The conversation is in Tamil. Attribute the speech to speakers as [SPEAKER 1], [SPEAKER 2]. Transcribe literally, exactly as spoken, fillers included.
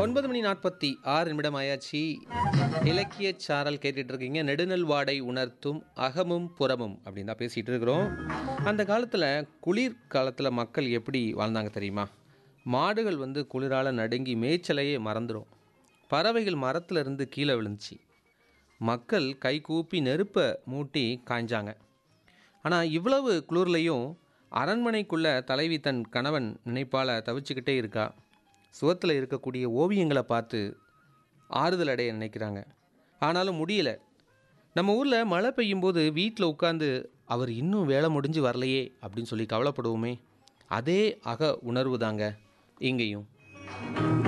[SPEAKER 1] ஒன்பது மணி நாற்பத்தி ஆறு நிமிடம் ஆயாச்சு. இலக்கிய சாரல் கேட்டுட்டு இருக்கீங்க. நெடுநல் வாடை உணர்த்தும் அகமும் புறமும் அப்படின்னு தான் பேசிகிட்டு இருக்கிறோம். அந்த காலத்தில் குளிர் காலத்தில் மக்கள் எப்படி வாழ்ந்தாங்க தெரியுமா? மாடுகள் வந்து குளிரால் நடுங்கி மேய்ச்சலையே மறந்துடும். பறவைகள் மரத்துல இருந்து கீழே விழுந்துச்சு. மக்கள் கை கூப்பி நெருப்பை மூட்டி காய்ஞ்சாங்க. ஆனால் இவ்வளவு குளிர்லையும் அரண்மனைக்குள்ள தலைவி தன் கணவன் நினைப்பால் தவிச்சுக்கிட்டே இருக்கா. சுவத்தில் இருக்கக்கூடிய ஓவியங்களை பார்த்து ஆறுதல் அடைய நினைக்கிறாங்க. ஆனாலும் முடியல. நம்ம ஊரில் மழை பெய்யும்போது வீட்டில் உட்காந்து அவர் இன்னும் வேலை முடிஞ்சு வரலையே அப்படின்னு சொல்லி கவலைப்படுவோமே, அதே அக உணர்வு தாங்க இங்கேயும்.